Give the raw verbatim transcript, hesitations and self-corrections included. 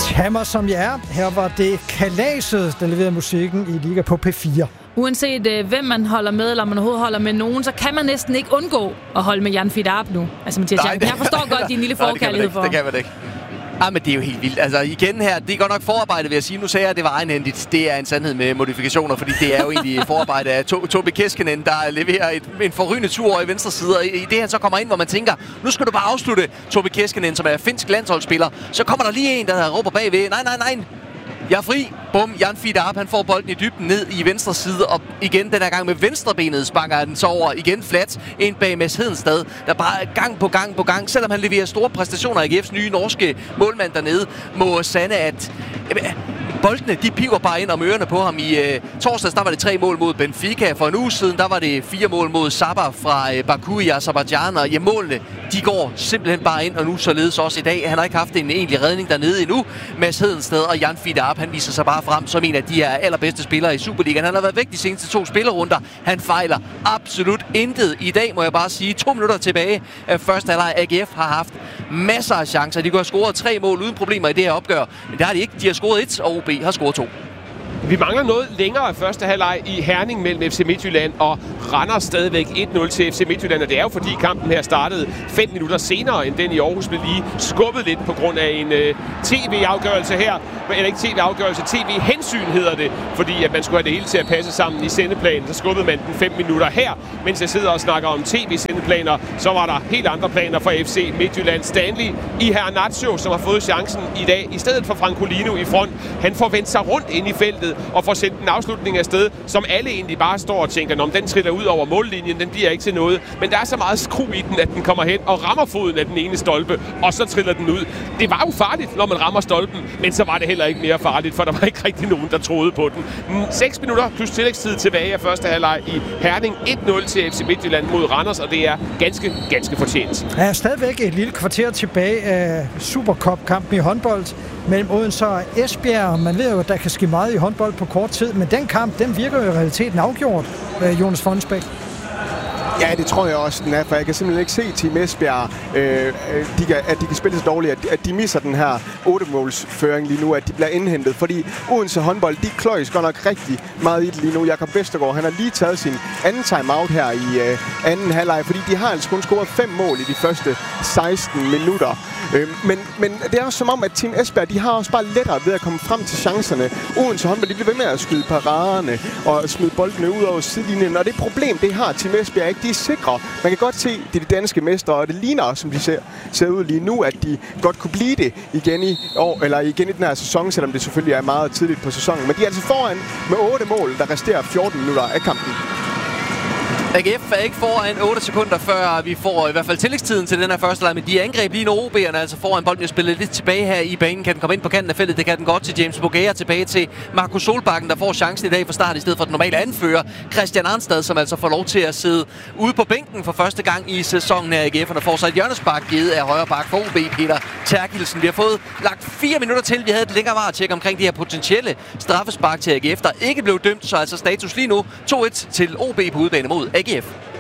Hammer som jeg er. Her var det Kalaset, der leverede musikken i Liga på P fire. Uanset øh, hvem man holder med, eller man overhovedet holder med nogen, så kan man næsten ikke undgå at holde med Jan Fidarp nu. Altså Mathias Jansen, jeg forstår godt din lille forkærlighed for. Det kan man ikke. Ah, men det er jo helt vildt. Altså igen her, det er godt nok forarbejde, vil jeg sige. Nu sagde jeg, at det var egenhændigt. Det er en sandhed med modifikationer, fordi det er jo egentlig forarbejde af to- Tobi Keskinen, der leverer et, en forrygende tur over i venstre side. Og i det han så kommer ind, hvor man tænker, nu skal du bare afslutte Tobi Keskinen, som er finsk landsholdsspiller. Så kommer der lige en, der råber bagved. Nej, nej, nej. Jeg er fri. Bum, Jan Fidarp, han får bolden i dybden ned i venstre side, og igen den her gang med venstrebenet sparker den så over igen flat ind bag Mads Hedenstad, der bare gang på gang på gang, selvom han leverer store præstationer i A G F's nye norske målmand dernede, må sande, at jamen, boldene, de piver bare ind om ørerne på ham. I øh, torsdags, der var det tre mål mod Benfica. For en uge siden, der var det fire mål mod Sabah fra øh, Baku i Azerbaijan. Og ja, målene, de går simpelthen bare ind, og nu således også i dag. Han har ikke haft en egentlig redning dernede endnu. Mads Hedenstad og Jan Fidarp, han viser sig bare frem som en af de her allerbedste spillere i Superligaen. Han har været væk de seneste to spillerunder. Han fejler absolut intet. I dag må jeg bare sige, to minutter tilbage af første halvleg. A G F har haft masser af chancer. De kunne have scoret tre mål uden problemer i det her opgør. Men det har de ikke. De har scoret et, og O B har scoret to. Vi mangler noget længere af første halvleg i Herning mellem F C Midtjylland og Randers, stadigvæk et nul til F C Midtjylland. Og det er jo fordi kampen her startede fem minutter senere end den i Aarhus, blev lige skubbet lidt på grund af en uh, tv-afgørelse her. Eller ikke tv-afgørelse, tv-hensyn hedder det, fordi at man skulle have det hele til at passe sammen i sendeplanen. Så skubbede man den fem minutter her, mens jeg sidder og snakker om tv-sendeplaner. Så var der helt andre planer for F C Midtjylland. Stanley Iheanacho, som har fået chancen i dag, i stedet for Francolino i front. Han får vendt sig rundt ind i feltet og får sendt en afslutning af sted, som alle egentlig bare står og tænker, om den triller ud over mållinjen, den bliver ikke til noget. Men der er så meget skru i den, at den kommer hen og rammer foden af den ene stolpe, og så triller den ud. Det var jo farligt, når man rammer stolpen, men så var det heller ikke mere farligt, for der var ikke rigtig nogen, der troede på den. seks minutter plus tillægstid tilbage af første halvleg i Herning. et nul til F C Midtjylland mod Randers, og det er ganske, ganske fortjent. Der er stadigvæk et lille kvarter tilbage af Supercup-kampen i håndbold mellem Odense og Esbjerg. Man ved jo, at der kan ske meget i håndbold på kort tid, men den kamp, den virker jo i realiteten afgjort, Jonas Fonnesbæk. Ja, det tror jeg også, den er, for jeg kan simpelthen ikke se Team Esbjerg, øh, de kan, at de kan spille så dårligt, at, at de misser den her otte-målsføring lige nu, at de bliver indhentet, fordi Odense håndbold, de kløjes godt nok rigtig meget i det lige nu. Jakob Vestergaard, han har lige taget sin anden timeout her i øh, anden halvleg, fordi de har altså kun scoret fem mål i de første seksten minutter. Øh, men, men det er også som om, at Team Esbjerg, de har også bare lettere ved at komme frem til chancerne. Odense håndbold, de bliver ved med at skyde paraderne og smide boldene ud over sidelinjen, og det problem, det har Team Esbjerg ikke. De er sikre. Man kan godt se, det er de danske mestre, og det ligner, som de ser, ser ud lige nu, at de godt kunne blive det igen i år, eller igen i den her sæson, selvom det selvfølgelig er meget tidligt på sæsonen. Men de er altså foran med otte mål, der resterer fjorten minutter af kampen. A G F er ikke foran otte sekunder, før vi får i hvert fald tillægstiden til den her første leg, men de angreb lige nu O B'erne, altså foran bolden, spillet lidt tilbage her i banen. Kan den komme ind på kanten af feltet? Det kan den godt til James Bogea, tilbage til Markus Solbakken, der får chancen i dag fra start i stedet for den normale anfører, Christian Arnstad, som altså får lov til at sidde ude på bænken for første gang i sæsonen af A G F, og der får sig et hjørnespark givet af højre bak for O B, Peter Terkelsen. Vi har fået lagt fire minutter til. Vi havde et længere varetjek omkring de her potentielle straffespark til A G F, der ikke blev dømt, så altså status lige nu to et til O B på udebane mod A G F.